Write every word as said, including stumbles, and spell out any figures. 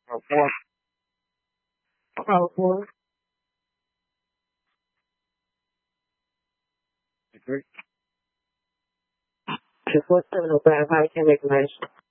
Oh, four. Oh, four. Agree. Just what's the five high can make nice.